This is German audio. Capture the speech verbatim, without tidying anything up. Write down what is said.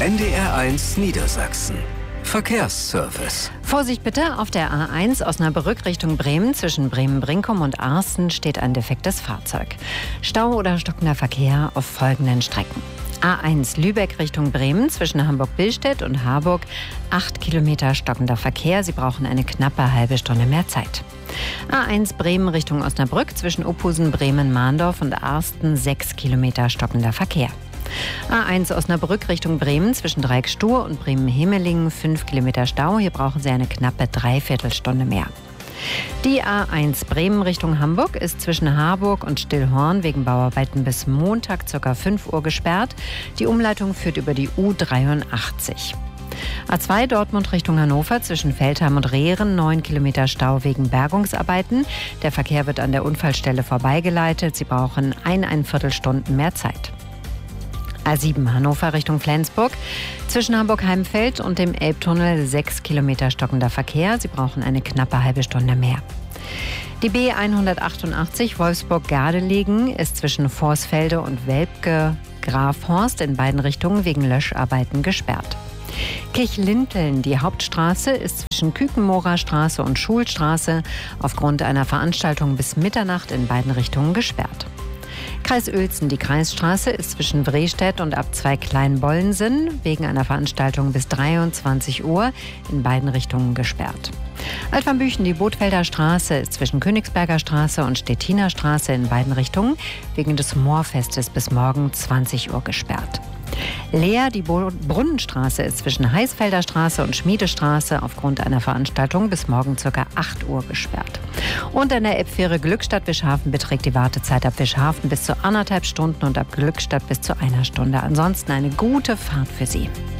N D R eins Niedersachsen. Verkehrsservice. Vorsicht bitte, auf der A eins Osnabrück Richtung Bremen zwischen Bremen-Brinkum und Arsten steht ein defektes Fahrzeug. Stau oder stockender Verkehr auf folgenden Strecken. A eins Lübeck Richtung Bremen zwischen Hamburg-Billstedt und Harburg. acht Kilometer stockender Verkehr. Sie brauchen eine knappe halbe Stunde mehr Zeit. A eins Bremen Richtung Osnabrück zwischen Ophusen, Bremen, Mahndorf und Arsten. sechs Kilometer stockender Verkehr. A eins Osnabrück Richtung Bremen zwischen Dreiecksstuhr und Bremen-Hemelingen. fünf Kilometer Stau. Hier brauchen Sie eine knappe Dreiviertelstunde mehr. Die A eins Bremen Richtung Hamburg ist zwischen Harburg und Stillhorn wegen Bauarbeiten bis Montag ca. fünf Uhr gesperrt. Die Umleitung führt über die U dreiundachtzig. A zwei Dortmund Richtung Hannover zwischen Veltheim und Rehren, neun Kilometer Stau wegen Bergungsarbeiten. Der Verkehr wird an der Unfallstelle vorbeigeleitet. Sie brauchen eineinviertel Stunden mehr Zeit. A sieben Hannover Richtung Flensburg. Zwischen Hamburg-Heimfeld und dem Elbtunnel sechs Kilometer stockender Verkehr. Sie brauchen eine knappe halbe Stunde mehr. Die B hundertachtundachtzig Wolfsburg-Gardelegen ist zwischen Vorsfelde und Welpke-Grafhorst in beiden Richtungen wegen Löscharbeiten gesperrt. Kirchlinteln, die Hauptstraße, ist zwischen Kükenmorer Straße und Schulstraße aufgrund einer Veranstaltung bis Mitternacht in beiden Richtungen gesperrt. Kreis Uelzen, die Kreisstraße ist zwischen Wrestedt und ab zwei Kleinbollensen wegen einer Veranstaltung bis dreiundzwanzig Uhr in beiden Richtungen gesperrt. Altvanbüchen, die Bothfelder Straße ist zwischen Königsberger Straße und Stettiner Straße in beiden Richtungen wegen des Moorfestes bis morgen zwanzig Uhr gesperrt. Leer, die Brunnenstraße ist zwischen Heißfelder Straße und Schmiedestraße aufgrund einer Veranstaltung bis morgen ca. acht Uhr gesperrt. Und an der Elbfähre Glückstadt-Wischhafen beträgt die Wartezeit ab Wischhafen bis zu anderthalb Stunden und ab Glückstadt bis zu einer Stunde. Ansonsten eine gute Fahrt für Sie.